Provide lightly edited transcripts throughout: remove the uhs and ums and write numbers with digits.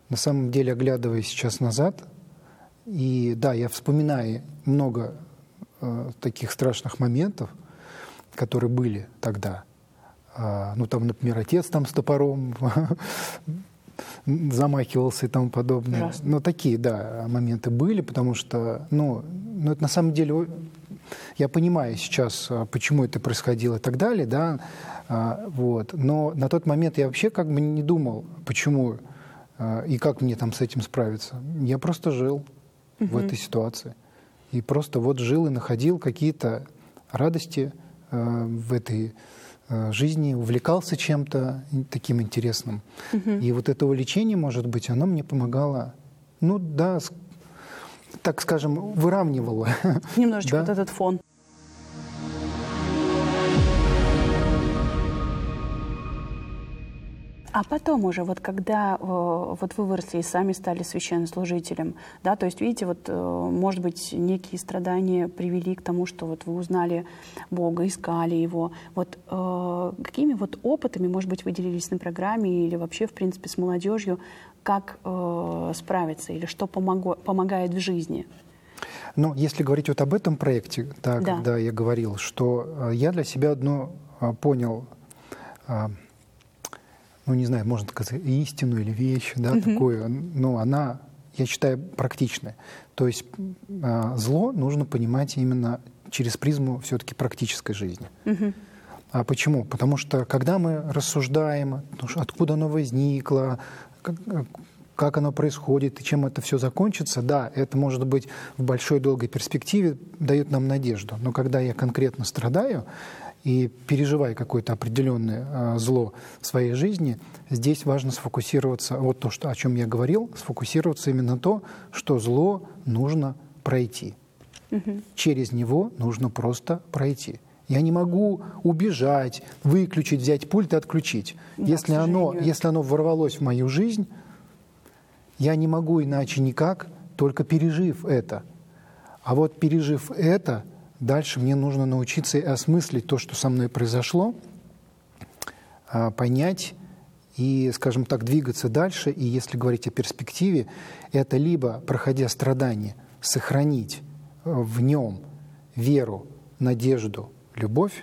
на самом деле, оглядываясь сейчас назад, и да, я вспоминаю много таких страшных моментов, которые были тогда. Ну, там, например, отец там с топором замахивался и тому подобное. Ужасно. Ну, такие, да, моменты были, потому что, ну, это на самом деле, я понимаю сейчас, почему это происходило и так далее, да, вот. Но на тот момент я вообще как бы не думал, почему и как мне там с этим справиться. Я просто жил в этой ситуации. И просто вот жил и находил какие-то радости в этой жизни, увлекался чем-то таким интересным. И вот это увлечение, может быть, оно мне помогало, ну да, так скажем, выравнивало. Немножечко да? вот этот фон. А потом уже, вот когда вот вы выросли и сами стали священнослужителем, да, то есть, видите, вот, может быть, некие страдания привели к тому, что вот вы узнали Бога, искали Его. Вот какими вот опытами, может быть, вы делились на программе или вообще, в принципе, с молодежью, как справиться или что помогает в жизни? Ну, если говорить вот об этом проекте, да, Да. когда я говорил, что я для себя одно понял, ну, не знаю, можно сказать, истину или вещь, да, такую, но она, я считаю, практичная. То есть зло нужно понимать именно через призму все-таки практической жизни. А почему? Потому что, когда мы рассуждаем, откуда оно возникло, как оно происходит и чем это все закончится, да, это, может быть, в большой долгой перспективе дает нам надежду. Но когда я конкретно страдаю и переживаю какое-то определенное зло в своей жизни, здесь важно сфокусироваться, вот то, о чем я говорил, сфокусироваться именно на то, что зло нужно пройти. Через него нужно просто пройти. Я не могу убежать, выключить, взять пульт и отключить. Да, если оно ворвалось в мою жизнь, я не могу иначе никак, только пережив это. А вот пережив это, дальше мне нужно научиться осмыслить то, что со мной произошло, понять и, скажем так, двигаться дальше. И если говорить о перспективе, это либо, проходя страдания, сохранить в нем веру, надежду, любовь,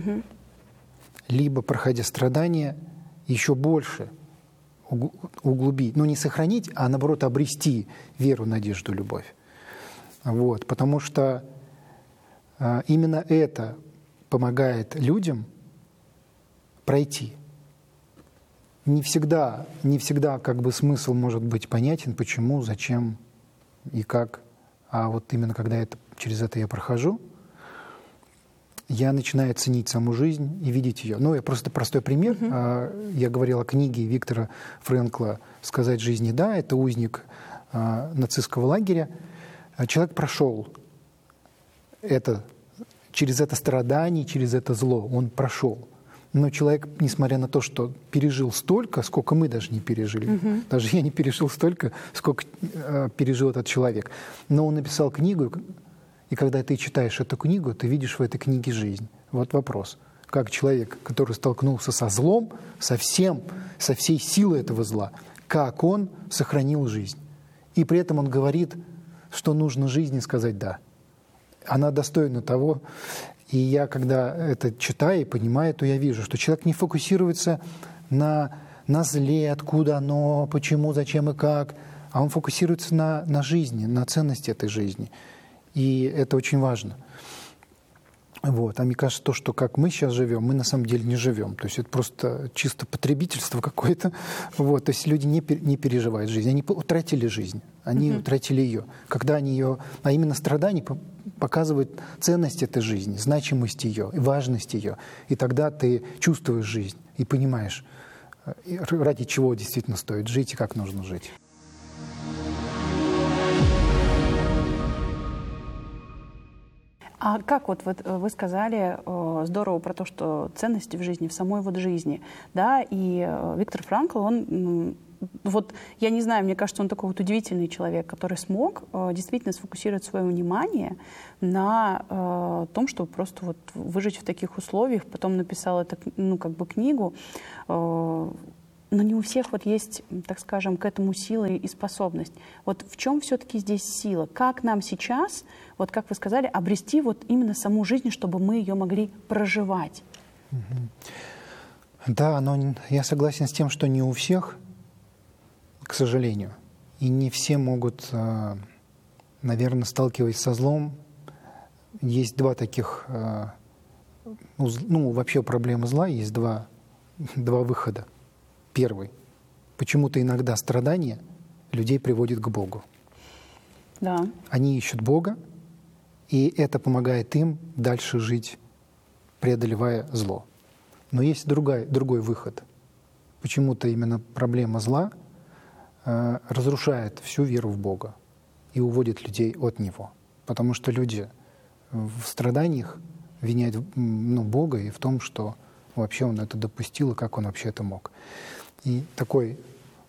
либо, проходя страдания, еще больше углубить, но не сохранить, а наоборот обрести веру, надежду, любовь. Вот, потому что именно это помогает людям пройти. Не всегда как бы смысл может быть понятен, почему, зачем и как. А вот именно когда через это я прохожу, я начинаю ценить саму жизнь и видеть ее. Ну, я просто простой пример. Я говорил о книге Виктора Фрэнкла «Сказать жизни да». Это узник нацистского лагеря. Человек прошел через это страдание, через это зло. Он прошел. Но человек, несмотря на то, что пережил столько, сколько мы даже не пережили, даже я не пережил столько, сколько пережил этот человек. Но он написал книгу, и когда ты читаешь эту книгу, ты видишь в этой книге жизнь. Вот вопрос. Как человек, который столкнулся со злом, со всей силой этого зла, как он сохранил жизнь. И при этом он говорит, что нужно жизни сказать «да». Она достойна того. И я, когда это читаю и понимаю, то я вижу, что человек не фокусируется на зле, откуда оно, почему, зачем и как, а он фокусируется на жизни, на ценности этой жизни. И это очень важно. Вот. А мне кажется, то, что как мы сейчас живем, мы на самом деле не живем. То есть это просто чисто потребительство какое-то. Вот. То есть люди не переживают жизнь. Они утратили жизнь. Они утратили ее. Когда они ее... А именно страдания показывают ценность этой жизни, значимость ее, важность ее. И тогда ты чувствуешь жизнь и понимаешь, ради чего действительно стоит жить и как нужно жить. А как вот вы сказали здорово про то, что ценности в жизни, в самой вот жизни, да, и Виктор Франкл, он, вот я не знаю, мне кажется, он такой вот удивительный человек, который смог действительно сфокусировать свое внимание на том, чтобы просто вот выжить в таких условиях, потом написал это, ну, как бы книгу, Но не у всех вот есть, так скажем, к этому сила и способность. Вот в чем все-таки здесь сила? Как нам сейчас, вот как вы сказали, обрести вот именно саму жизнь, чтобы мы ее могли проживать? Да, но я согласен с тем, что не у всех, к сожалению. И не все могут, наверное, сталкиваясь со злом. Есть два таких, вообще проблема зла, есть два выхода. Первый. Почему-то иногда страдания людей приводит к Богу. Да. Они ищут Бога, и это помогает им дальше жить, преодолевая зло. Но есть другой выход. Почему-то именно проблема зла разрушает всю веру в Бога и уводит людей от Него. Потому что люди в страданиях виняют Бога и в том, что вообще Он это допустил, и как Он вообще это мог. И такой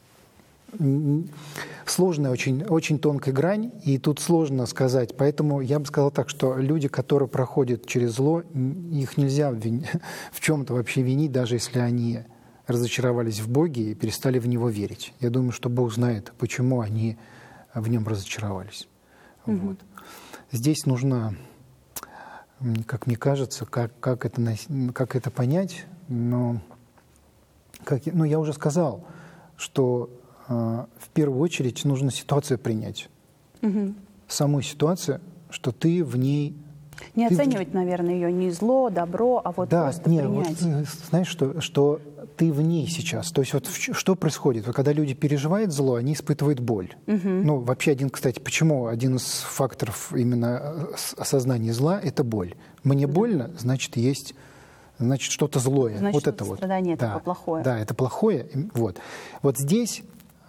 сложная, очень, очень тонкая грань, и тут сложно сказать. Поэтому я бы сказал так, что люди, которые проходят через зло, их нельзя в чем-то вообще винить, даже если они разочаровались в Боге и перестали в Него верить. Я думаю, что Бог знает, почему они в Нем разочаровались. Вот. Здесь нужно, как мне кажется, как это понять, но я уже сказал, что в первую очередь нужно ситуацию принять. Саму ситуацию, что ты в ней... Не оценивать, наверное, ее не зло, добро, а вот просто принять. Вот, знаешь, что ты в ней сейчас. То есть вот что происходит? Вот, когда люди переживают зло, они испытывают боль. Вообще почему один из факторов именно осознания зла – это боль. Мне больно, значит что-то злое. Значит, вот это страдание – это плохое. Да, это плохое. Вот здесь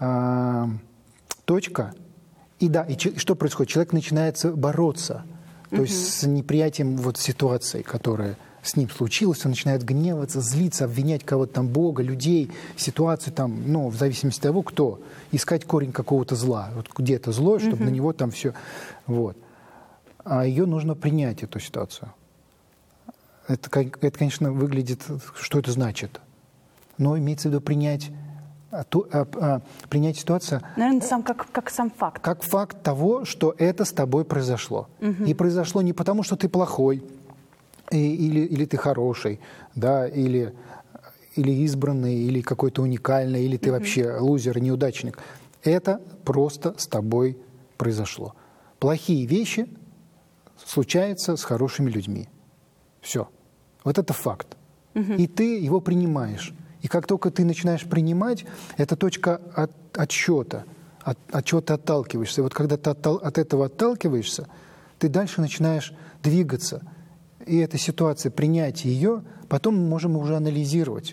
точка. И что происходит? Человек начинает бороться. То есть с неприятием ситуации, которая с ним случилась, он начинает гневаться, злиться, обвинять кого-то там, Бога, людей, ситуацию там, в зависимости от того, кто. Искать корень какого-то зла. Вот где это зло, чтобы на него там все. Вот. А ее нужно принять, эту ситуацию. Это, конечно, выглядит, что это значит. Но имеется в виду принять ситуацию... Наверное, как сам факт. Как факт того, что это с тобой произошло. И произошло не потому, что ты плохой, или ты хороший, да, или избранный, или какой-то уникальный, или ты вообще лузер, неудачник. Это просто с тобой произошло. Плохие вещи случаются с хорошими людьми. Все. Вот это факт. И ты его принимаешь. И как только ты начинаешь принимать, это точка отсчета, от чего ты отталкиваешься. И вот когда ты от этого отталкиваешься, ты дальше начинаешь двигаться. И эта ситуация, принятие ее, потом мы можем уже анализировать,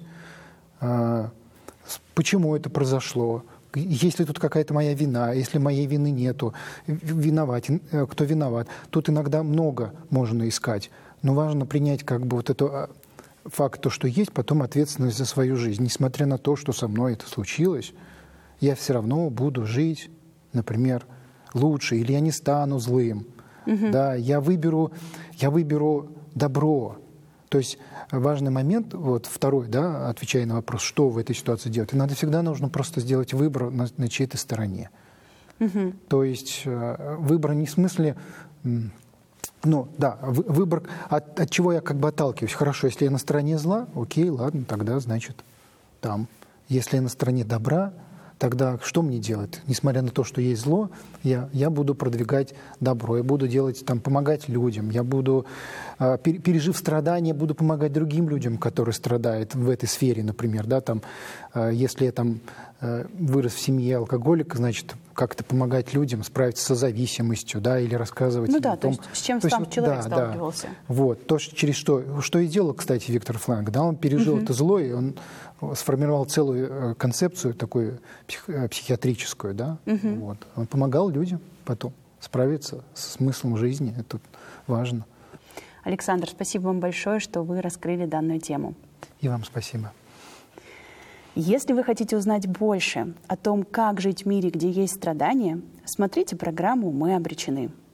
почему это произошло, есть ли тут какая-то моя вина, если моей вины нету, кто виноват. Тут иногда много можно искать, но важно принять это факт, то, что есть, потом ответственность за свою жизнь. Несмотря на то, что со мной это случилось, я все равно буду жить, например, лучше, или я не стану злым. Да, я выберу добро. То есть важный момент, второй, да, отвечая на вопрос, что в этой ситуации делать, нужно просто сделать выбор на чьей-то стороне. То есть выбор не в смысле... выбор, от чего я отталкиваюсь. Хорошо, если я на стороне зла, окей, ладно, тогда, значит, там. Если я на стороне добра, тогда что мне делать? Несмотря на то, что есть зло, я буду продвигать добро, я буду помогать людям, я буду, пережив страдания, буду помогать другим людям, которые страдают в этой сфере, например. Да, если я вырос в семье алкоголика, значит, как-то помогать людям справиться со зависимостью, да, или рассказывать им о том... то есть с чем сам человек сталкивался. Да. Через что и делал, кстати, Виктор Франкл. Да, он пережил это зло, и он сформировал целую концепцию такую психиатрическую, да. Он помогал людям потом справиться со смыслом жизни. Это важно. Александр, спасибо вам большое, что вы раскрыли данную тему. И вам спасибо. Если вы хотите узнать больше о том, как жить в мире, где есть страдания, смотрите программу «Мы обречены».